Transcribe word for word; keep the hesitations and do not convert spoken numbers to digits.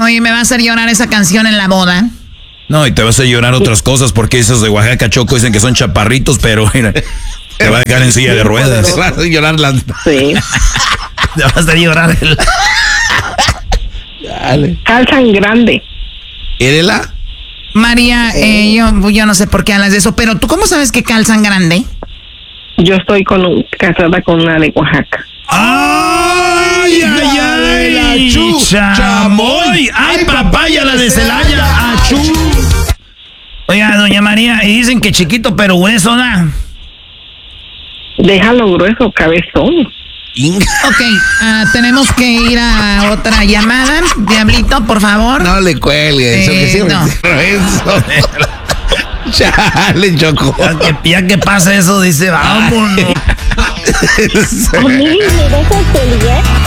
Oye, ¿me va a hacer llorar esa canción en la boda? No, y te vas a llorar otras cosas porque esos de Oaxaca, Choco, dicen que son chaparritos, pero mira, te va a dejar en silla de ruedas. Te vas a llorar las... Sí. Te vas a llorar el... Dale. Calzan grande. ¿Érela? María, eh, yo, yo no sé por qué hablas de eso, pero ¿tú cómo sabes que calzan grande? Yo estoy con un- casada con una de Oaxaca. ¡Ay, ay, ay! la chu, ¡Chamoy! ¡Ay, papaya, la de Celaya! ¡Achú! Oiga, doña María, y dicen que chiquito pero grueso, ¿da? Déjalo grueso, cabezón. Ok, ah, tenemos que ir a otra llamada. Diablito, por favor. No le cuelgues. Eh, que siempre no. eso. Chale, Choco. Ya que, ya que pasa eso, dice, vámonos. A mí me vas a colgar.